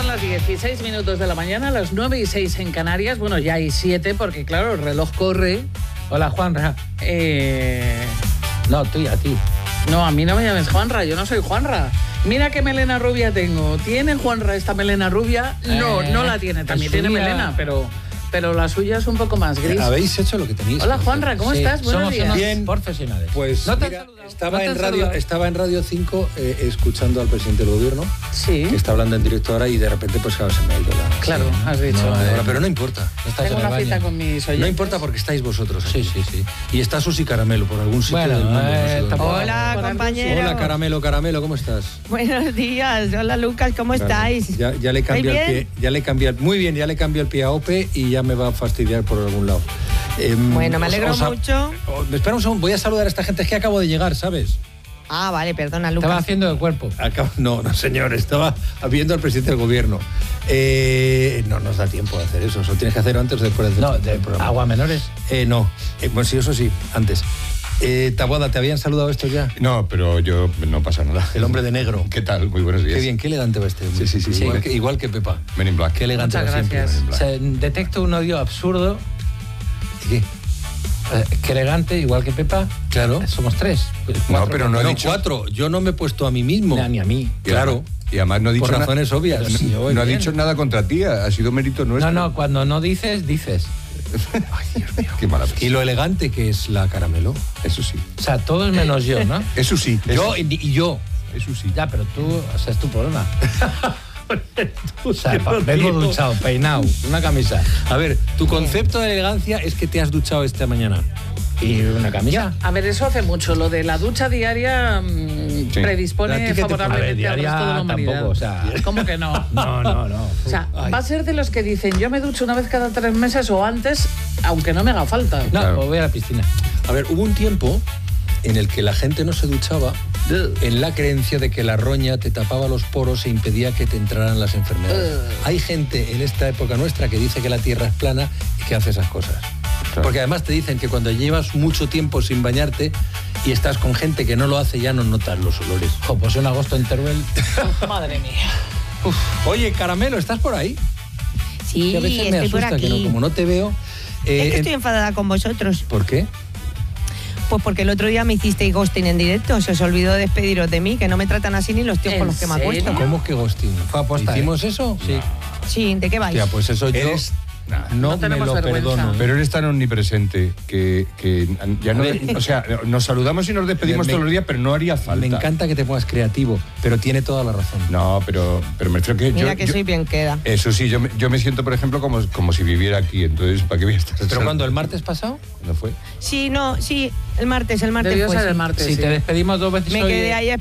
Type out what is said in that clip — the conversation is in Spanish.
Son las 16 minutos de la mañana, las 9:06 en Canarias. Bueno, ya hay 7 porque, claro, el reloj corre. Hola, Juanra. No, tú y a ti. No, a mí no me llames Juanra, yo no soy Juanra. Mira qué melena rubia tengo. ¿Tiene Juanra esta melena rubia? No, no la tiene. También tiene melena, pero la suya es un poco más gris. Habéis hecho lo que tenéis. Hola, Juanra, ¿cómo estás? Buenos días. Somos Bien. profesionales. Pues ¿No te mira, han saludado? estaba en Radio 5 escuchando al presidente del gobierno, Sí. que está hablando en directo ahora, y de repente pues claro, se me ha ido la... Claro, Sí, has dicho. no, ahora, pero no importa. No estás Tengo en el una cita baño. con mis oyentes. No importa porque estáis vosotros aquí. Sí. Y está Susi Caramelo por algún sitio Bueno, del mundo. No sé dónde. tampoco- Hola, Por compañero. Hola, Caramelo, ¿cómo estás? Buenos días. Hola, Lucas, ¿cómo estáis? Ya le cambio el ¿Estáis pie. Muy bien, ya le cambio el pie a Ope y ya me va a fastidiar por algún lado. Bueno, me alegro mucho. Espera un segundo, voy a saludar a esta gente, es que acabo de llegar, ¿sabes? Ah, vale, perdona, Estaba Lucas. haciendo de cuerpo. No, señor, estaba viendo al presidente del gobierno. No nos da tiempo de hacer eso, eso tienes que hacerlo antes o después No, del de programa. agua menores. No, bueno, sí, eso sí, antes. Taboada, ¿te habían saludado estos ya? No, pero yo no pasa nada. El hombre de negro. ¿Qué tal? Muy buenos días. Qué bien, qué elegante va este hombre. Sí. Igual que Pepa. Men in Black. Qué elegante Muchas va siempre. gracias. O sea, detecto un odio absurdo. ¿Qué? Qué elegante, igual que Pepa. Claro. Somos 3. No, pero no he dicho... 4. Yo no me he puesto a mí mismo. Ni a mí. Claro. Y además no ha dicho Por nada. razones obvias. Pero sí, No ha bien. dicho nada contra ti, ha sido mérito nuestro. No, cuando no dices, dices. Ay, Dios mío. Qué mala Y persona. lo elegante que es la Caramelo. Eso sí. O sea, todos menos yo, ¿no? Eso sí. Yo y yo. Eso sí. Ya, pero tú, o sea, es tu problema. O sea, vengo duchado, peinado, una camisa A ver, tu concepto de elegancia es que te has duchado esta mañana. y una camisa. A ver, eso hace mucho. Lo de la ducha diaria Sí. ¿A predispone ti qué te- favorablemente A ver, al resto de la diaria humanidad. tampoco, o sea. ¿Cómo que no? No. O sea, Ay. va a ser de los que dicen, yo me ducho una vez cada 3 meses o antes, aunque no me haga falta. No, Claro. pues voy a la piscina. A ver, hubo un tiempo en el que la gente no se duchaba en la creencia de que la roña te tapaba los poros e impedía que te entraran las enfermedades. Hay gente en esta época nuestra que dice que la Tierra es plana y que hace esas cosas. Claro. Porque además te dicen que cuando llevas mucho tiempo sin bañarte y estás con gente que no lo hace, ya no notas los olores. Jo, pues en agosto en Teruel. Madre mía. Oye, Caramelo, ¿estás por ahí? Sí, Que a veces me estoy por asusta que aquí. no, como no te veo. Es que estoy enfadada con vosotros. ¿Por qué? Pues porque el otro día me hicisteis ghosting en directo. Se os olvidó despediros de mí, que no me tratan así ni los tíos con ¿En los que me serio? acuesto. ¿Cómo que ghosting? Fue aposta, ¿Hicimos eso? Sí. Sí, ¿de qué vais? Ya, pues eso yo Eres... Nah. no No me tenemos lo vergüenza. perdono. Pero eres tan omnipresente que ya no... O sea, nos saludamos y nos despedimos Me- todos los días, pero no haría falta. Me encanta que te pongas creativo, pero tiene toda la razón. No, pero me refiero que Mira que soy bien queda. Eso sí, yo me siento, por ejemplo, como si viviera aquí, entonces, ¿para qué voy a estar? ¿Pero cuando el martes pasado? ¿No fue? Sí, el martes Debió fue. ser sí. el martes. Si sí. te despedimos 2 veces Me hoy, quedé ahí